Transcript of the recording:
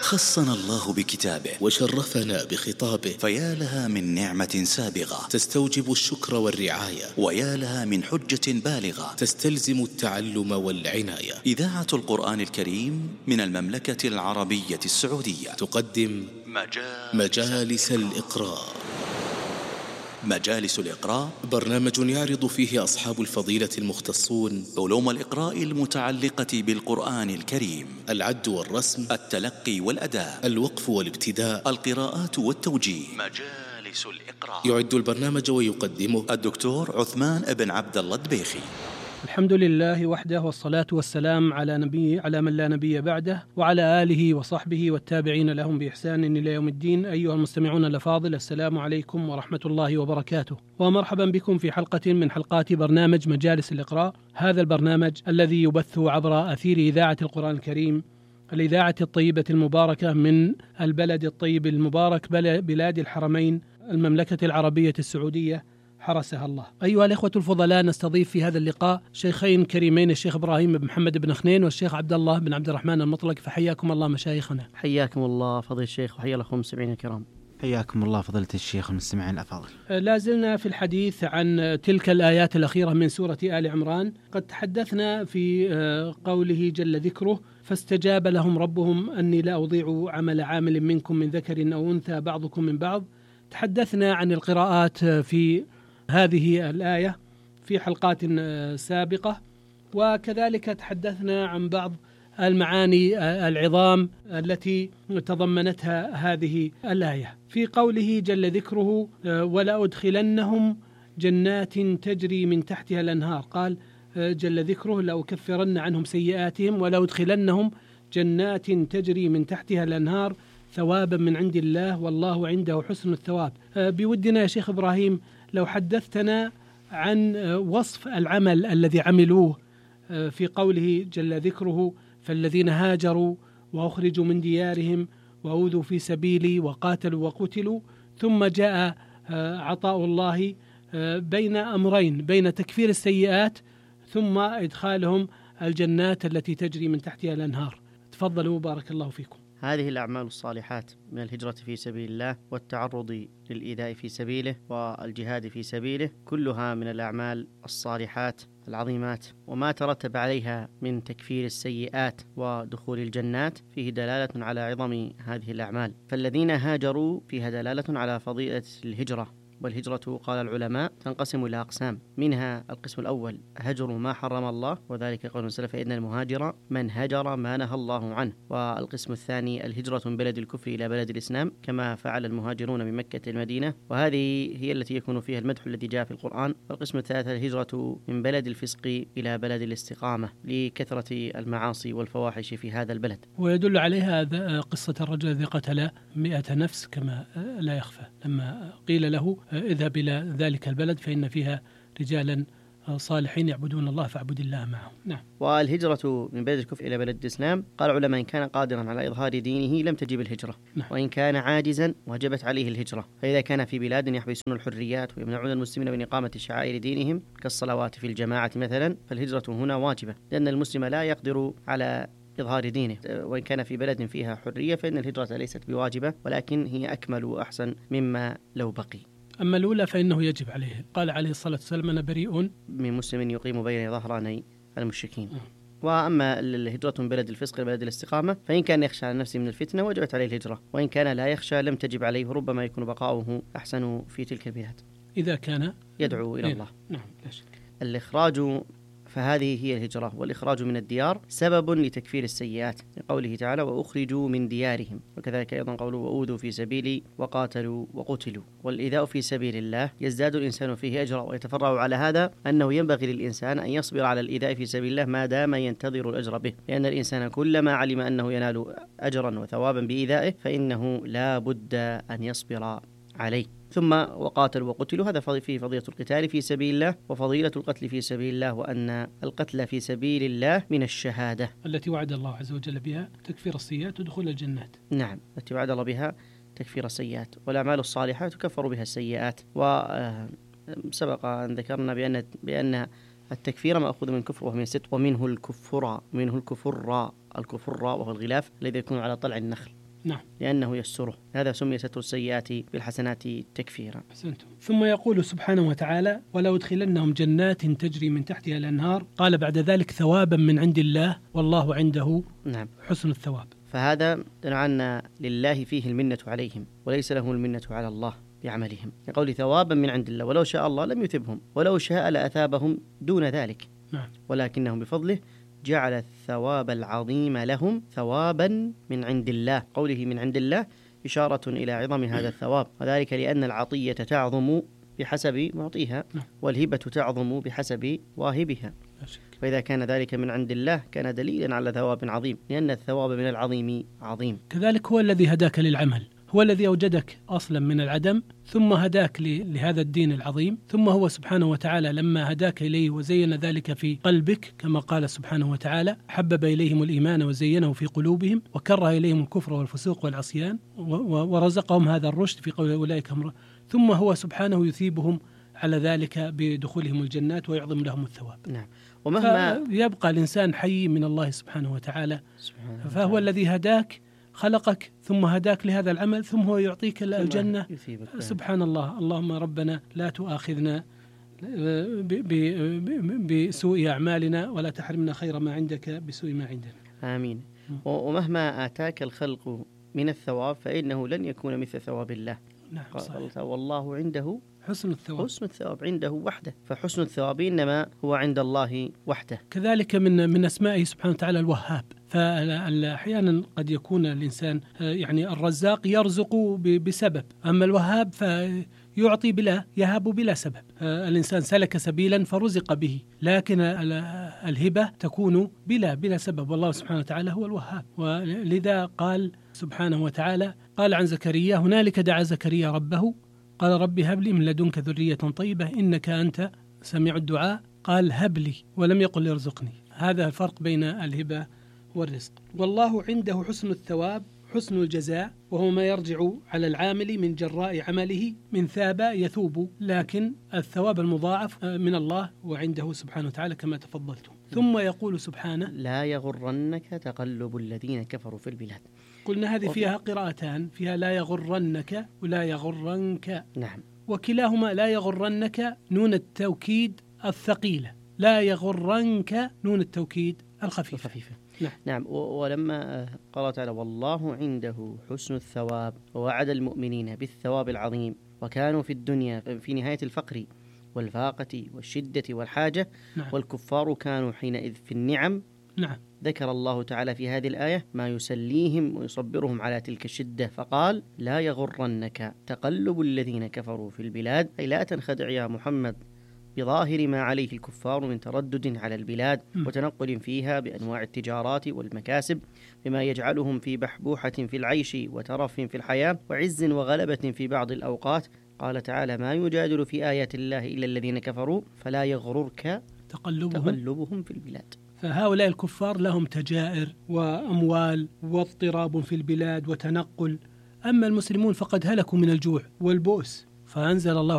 خصنا الله بكتابه وشرفنا بخطابه، فيا لها من نعمة سابغة تستوجب الشكر والرعاية، ويا لها من حجة بالغة تستلزم التعلم والعناية. إذاعة القرآن الكريم من المملكة العربية السعودية تقدم مجالس الإقراء. مجالس الإقراء برنامج يعرض فيه أصحاب الفضيلة المختصون علوم الإقراء المتعلقة بالقرآن الكريم: العد والرسم، التلقي والأداء، الوقف والابتداء، القراءات والتوجيه. مجالس الإقراء. يعد البرنامج ويقدمه الدكتور عثمان بن عبد الله الدبيخي. الحمد لله وحده، والصلاة والسلام على من لا نبي بعده، وعلى آله وصحبه والتابعين لهم بإحسان إلى يوم الدين. أيها المستمعون الأفاضل، السلام عليكم ورحمة الله وبركاته، ومرحبا بكم في حلقة من حلقات برنامج مجالس الإقراء. هذا البرنامج الذي يبث عبر أثير إذاعة القرآن الكريم، الإذاعة الطيبة المباركة من البلد الطيب المبارك، بلاد الحرمين، المملكة العربية السعودية حرسها الله. أيها الإخوة الفضلاء، نستضيف في هذا اللقاء شيخين كريمين، الشيخ إبراهيم بن محمد بن خنين والشيخ عبد الله بن عبد الرحمن المطلق، فحياكم الله مشايخنا. حياكم الله فضيلة الشيخ، وحيا لكم المستمعين الكرام. حياكم الله فضيلة الشيخ والمستمعين الأفاضل. لا زلنا في الحديث عن تلك الآيات الأخيرة من سورة آل عمران. قد تحدثنا في قوله جل ذكره: فاستجاب لهم ربهم أني لا أضيع عمل عامل منكم من ذكر أو أنثى بعضكم من بعض. تحدثنا عن القراءات في هذه الآية في حلقات سابقة، وكذلك تحدثنا عن بعض المعاني العظام التي تضمنتها هذه الآية. في قوله جل ذكره: ولا أدخلنهم جنات تجري من تحتها الأنهار، قال جل ذكره: لأكفرن عنهم سيئاتهم ولا أدخلنهم جنات تجري من تحتها الأنهار ثوابا من عند الله والله عنده حسن الثواب. بودنا يا شيخ إبراهيم لو حدثتنا عن وصف العمل الذي عملوه في قوله جل ذكره: فالذين هاجروا وأخرجوا من ديارهم وأوذوا في سبيلي وقاتلوا وقتلوا، ثم جاء عطاء الله بين أمرين، بين تكفير السيئات ثم إدخالهم الجنات التي تجري من تحتها الأنهار. تفضلوا بارك الله فيكم. هذه الأعمال الصالحات من الهجرة في سبيل الله والتعرض للإيذاء في سبيله والجهاد في سبيله كلها من الأعمال الصالحات العظيمات، وما ترتب عليها من تكفير السيئات ودخول الجنات فيه دلالة على عظم هذه الأعمال. فالذين هاجروا فيها دلالة على فضيلة الهجرة، والهجرة قال العلماء تنقسم إلى أقسام، منها القسم الأول هجر ما حرم الله، وذلك قول السلف: إن المهاجر من هجر ما نهى الله عنه. والقسم الثاني الهجرة من بلد الكفر إلى بلد الإسلام كما فعل المهاجرون من مكة المدينة، وهذه هي التي يكون فيها المدح الذي جاء في القرآن. والقسم الثالث الهجرة من بلد الفسق إلى بلد الاستقامة لكثرة المعاصي والفواحش في هذا البلد. ويدل عليها قصة الرجل الذي قتل 100 نفس كما لا يخفى، لما قيل له: اذهب إلى ذلك البلد فإن فيها رجالا صالحين يعبدون الله فاعبد الله معهم. نعم. والهجرة من بلد الكفر إلى بلد الإسلام قال العلماء: إن كان قادرا على إظهار دينه لم تجب الهجرة، نعم. وإن كان عاجزا وجبت عليه الهجرة. فإذا كان في بلاد يحبسون الحريات ويمنعون المسلمين من إقامة شعائر دينهم كالصلوات في الجماعة مثلا، فالهجرة هنا واجبة، لأن المسلم لا يقدر على إظهار دينه. وإن كان في بلد فيها حرية فإن الهجرة ليست بواجبة، ولكن هي أكمل وأحسن مما لو بقي. أما الأولى فإنه يجب عليه، قال عليه الصلاة والسلام: أنا بريء من مسلم يقيم بين ظهراني المشركين. وأما الهجرة من بلد الفسق إلى بلد الاستقامة فإن كان يخشى على نفسه من الفتنة وجبت عليه الهجرة، وإن كان لا يخشى لم تجب عليه، ربما يكون بقاؤه أحسن في تلك البلاد إذا كان يدعو إلى الله. نعم لا شك. الإخراج، فهذه هي الهجرة، والإخراج من الديار سبب لتكفير السيئات، لقوله تعالى: وأخرجوا من ديارهم، وكذلك أيضا قوله: وأوذوا في سبيلي وقاتلوا وقتلوا. والإيذاء في سبيل الله يزداد الإنسان فيه أجرا، ويتفرع على هذا أنه ينبغي للإنسان أن يصبر على الإيذاء في سبيل الله ما دام ينتظر الأجر به، لأن الإنسان كلما علم أنه ينال أجرا وثوابا بإيذائه فإنه لا بد أن يصبر عليه. ثم وقاتلوا وقتلوا، هذا فيه فضيلة القتال في سبيل الله وفضيلة القتل في سبيل الله، وأن القتل في سبيل الله من الشهادة التي وعد الله عز وجل بها تكفير السيئات ودخول الجنات. نعم، التي وعد الله بها تكفير السيئات، والأعمال الصالحة تكفر بها السيئات. وسبق أن ذكرنا بأن التكفير مأخوذ من كفر وهو من ست، ومنه الكفر وهو الغلاف الذي يكون على طلع النخل، نعم. لأنه يستره، هذا سمي ستر السيئات بالحسنات تكفيرا. أحسنتم. ثم يقول سبحانه وتعالى: ولو أدخلنهم جنات تجري من تحتها الأنهار، قال بعد ذلك: ثوابا من عند الله والله عنده نعم. حسن الثواب. فهذا دل أن لله فيه المنة عليهم وليس له المنة على الله بعملهم، يقول ثوابا من عند الله، ولو شاء الله لم يثبهم، ولو شاء لأثابهم دون ذلك. نعم. ولكنه بفضله جعل الثواب العظيم لهم ثوابا من عند الله. قوله من عند الله إشارة إلى عظم هذا الثواب، وذلك لأن العطية تعظم بحسب معطيها، والهبة تعظم بحسب واهبها. فإذا كان ذلك من عند الله كان دليلا على ثواب عظيم، لأن الثواب من العظيم عظيم. كذلك هو الذي هداك للعمل، هو الذي أوجدك أصلا من العدم ثم هداك لهذا الدين العظيم، ثم هو سبحانه وتعالى لما هداك إليه وزين ذلك في قلبك كما قال سبحانه وتعالى: حبب إليهم الإيمان وزينه في قلوبهم وكره إليهم الكفر والفسوق والعصيان ورزقهم هذا الرشد في قول أولئك هم، ثم هو سبحانه يثيبهم على ذلك بدخولهم الجنات ويعظم لهم الثواب. نعم. ومهما يبقى الإنسان حي من الله سبحانه وتعالى، فهو الذي هداك، خلقك ثم هداك لهذا العمل، ثم هو يعطيك الجنة. سبحان الله. اللهم ربنا لا تؤاخذنا بسوء أعمالنا ولا تحرمنا خير ما عندك بسوء ما عندنا. آمين. ومهما آتاك الخلق من الثواب فإنه لن يكون مثل ثواب الله. نعم صحيح. والله عنده حسن الثواب. حسن الثواب عنده وحده، فحسن الثواب إنما هو عند الله وحده. كذلك من أسمائه سبحانه وتعالى الوهاب، فأحيانا قد يكون الإنسان يعني الرزاق يرزق بسبب، أما الوهاب فيعطي بلا يهب بلا سبب. الإنسان سلك سبيلا فرزق به، لكن الهبة تكون بلا سبب، والله سبحانه وتعالى هو الوهاب. ولذا قال سبحانه وتعالى، قال عن زكريا: هنالك دعا زكريا ربه قال رب هب لي من لدنك ذرية طيبة إنك أنت سميع الدعاء. قال هب لي ولم يقل ارزقني. هذا الفرق بين الهبة والرزق. والله عنده حسن الثواب حسن الجزاء، وهو ما يرجع على العامل من جراء عمله من ثاب يثوب، لكن الثواب المضاعف من الله وعنده سبحانه وتعالى كما تفضلتم. ثم يقول سبحانه: لا يغرنك تقلب الذين كفروا في البلاد. قلنا هذه فيها قراءتان، فيها لا يغرنك ولا يغرنك. نعم. وكلاهما لا يغرنك نون التوكيد الثقيلة، لا يغرنك نون التوكيد الخفيفة. نعم. ولما قال تعالى: والله عنده حسن الثواب، ووعد المؤمنين بالثواب العظيم، وكانوا في الدنيا في نهاية الفقر والفاقة والشدة والحاجة. نعم. والكفار كانوا حينئذ في النعم. نعم. ذكر الله تعالى في هذه الآية ما يسليهم ويصبرهم على تلك الشدة، فقال: لا يغرنك تقلب الذين كفروا في البلاد، أي لا تنخدع يا محمد بظاهر ما عليه الكفار من تردد على البلاد وتنقل فيها بأنواع التجارات والمكاسب، بما يجعلهم في بحبوحة في العيش وترف في الحياة وعز وغلبة في بعض الأوقات. قال تعالى: ما يجادل في آيات الله إلا الذين كفروا فلا يغررك تقلبهم في البلاد. فهؤلاء الكفار لهم تجائر وأموال واضطراب في البلاد وتنقل، أما المسلمون فقد هلكوا من الجوع والبؤس، فأنزل الله